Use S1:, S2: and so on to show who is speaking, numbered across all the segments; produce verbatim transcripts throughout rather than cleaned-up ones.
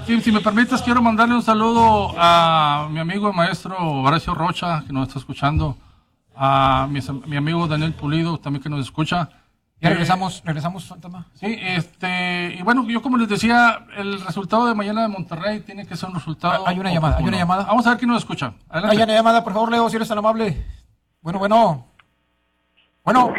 S1: Sí, si me permites, quiero mandarle un saludo a mi amigo el maestro Horacio Rocha, que nos está escuchando, a mi, mi amigo Daniel Pulido, también que nos escucha.
S2: Ya regresamos, eh, regresamos, Fantasma.
S1: Sí, este, y bueno, yo como les decía, el resultado de mañana de Monterrey tiene que ser un resultado.
S2: Hay una llamada, hay una llamada.
S1: Vamos a ver quién nos escucha.
S2: Adelante. Hay una llamada, por favor, Leo, si eres tan amable. Bueno, bueno. Bueno.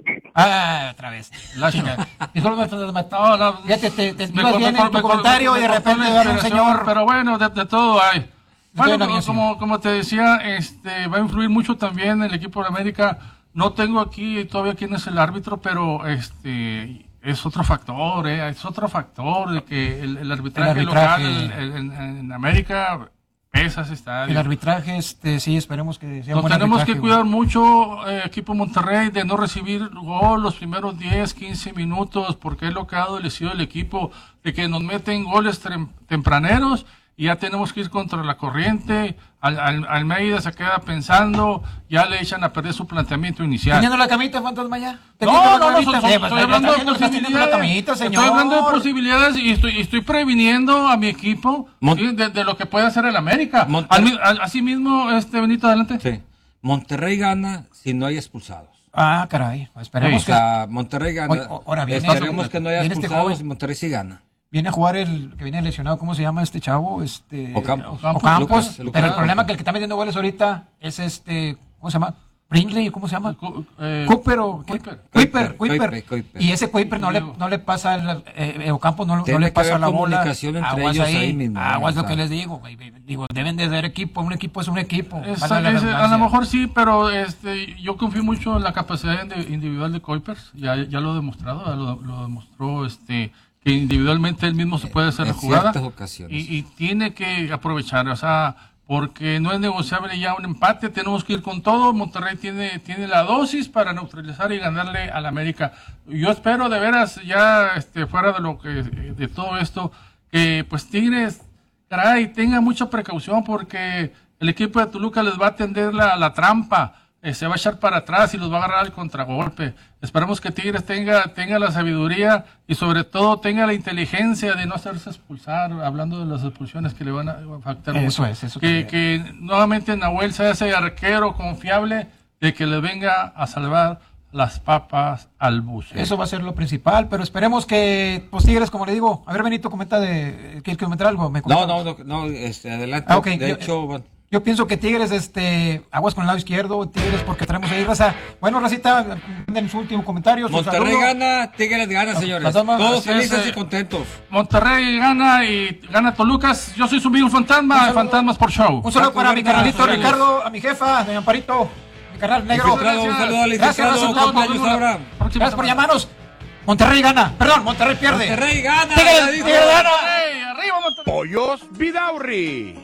S2: Ah, otra vez.
S1: La chica.
S2: Disculpe, fíjate, te, te ibas bien en tu comentario y de repente va un señor.
S1: Pero bueno, de, de todo hay. Bueno,
S2: bien,
S1: como, como te decía, este, va a influir mucho también el equipo de América. No tengo aquí todavía quién es el árbitro, pero este es otro factor, ¿eh? Es otro factor de que el, el, arbitraje, el arbitraje local el, el, en, en América pesa ese estadio.
S2: El arbitraje, este, sí, esperemos que sea
S1: Nos
S2: buen
S1: tenemos que cuidar
S2: güey.
S1: mucho, eh, equipo Monterrey, de no recibir gol los primeros diez, quince minutos, porque es lo que ha adolecido el equipo, de que nos meten goles tempraneros y ya tenemos que ir contra la corriente. Al, al, Almeida se queda pensando, ya le echan a perder su planteamiento inicial.
S2: ¿Teniendo la camita, Fantasma, ya?
S1: No, no, no, so, so,
S2: eh,
S1: estoy hablando de posibilidades.
S2: Camita,
S1: estoy hablando de posibilidades y estoy, estoy previniendo a mi equipo
S3: Mon
S1: ¿sí? de, de lo que puede hacer el América. Al, al, así mismo, este, Benito, adelante.
S3: Sí. Monterrey gana si no hay expulsados.
S2: Ah, caray. Esperemos
S3: sí, que... O sea, Monterrey gana. Oye,
S2: ahora viene,
S3: esperemos que no haya expulsados este y Monterrey sí gana.
S2: Viene a jugar el que viene lesionado, ¿cómo se llama este chavo? Este
S3: Ocampos.
S2: Ocampos, Lucas, pero Lucas. El problema es que el que está metiendo goles ahorita es este, ¿cómo se llama? Brindley, ¿cómo se llama? Eh, Cooper o
S1: Kuiper.
S2: Kuiper, Kuiper. Y ese Kuiper no le no le pasa el eh, Ocampos no, no le pasa la bola.
S3: Entre
S2: aguas
S3: ellos
S2: ahí,
S3: ahí mismo,
S2: aguas lo que les digo, digo, deben de ser equipo, un equipo es un equipo.
S1: Es, es, a lo mejor sí, pero este yo confío mucho en la capacidad individual de Kuiper, ya ya lo he demostrado, ya lo, lo demostró este que individualmente él mismo se puede hacer la jugada y, y tiene que aprovechar, o sea, porque no es negociable ya un empate, tenemos que ir con todo. Monterrey tiene tiene la dosis para neutralizar y ganarle al América. Yo espero de veras ya este fuera de lo que de todo esto que pues Tigres, caray, tenga mucha precaución porque el equipo de Toluca les va a tender la, la trampa. Eh, se va a echar para atrás y los va a agarrar al contragolpe. Esperamos que Tigres tenga, tenga la sabiduría y sobre todo tenga la inteligencia de no hacerse expulsar, hablando de las expulsiones que le van a afectar.
S2: Eso mucho. es, eso
S1: que, que nuevamente Nahuel sea ese arquero confiable de que le venga a salvar las papas al buce.
S2: Eso va a ser lo principal, pero esperemos que, pues Tigres, como le digo, a ver Benito, comenta de, ¿quieres comentar algo? ¿Me
S3: no, no, no, no, este, adelante.
S2: Ah, okay.
S3: De
S2: yo,
S3: hecho, bueno.
S2: Yo pienso que Tigres, este, aguas con el lado izquierdo, Tigres porque traemos ahí raza. Bueno, racita, en su último comentario. Su
S3: Monterrey
S2: saludo.
S3: gana, Tigres gana, señores. Fantasma, todos felices es, y contentos.
S1: Monterrey gana y gana Tolucas. Yo soy su amigo Fantasma, Fantasmas por Show.
S2: Un saludo para mi carnalito Ricardo, a mi jefa, doña Amparito, mi carnal negro.
S3: Un saludo al licenciado.
S2: Gracias por llamarnos. Monterrey gana, perdón, Monterrey pierde.
S3: Monterrey gana.
S2: Tigres, Tigres gana.
S1: Arriba Monterrey.
S4: Pollos Vidaurri.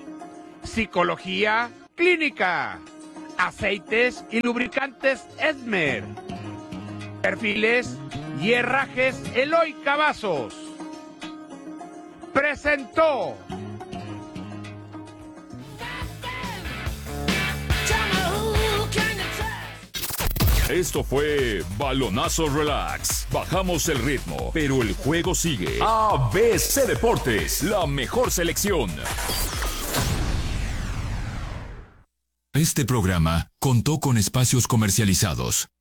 S4: Psicología clínica. Aceites y lubricantes Esmer. Perfiles y herrajes Eloy Cavazos. Presentó.
S5: Esto fue Balonazo Relax. Bajamos el ritmo, pero el juego sigue. A B C Deportes, la mejor selección. Este programa contó con espacios comercializados.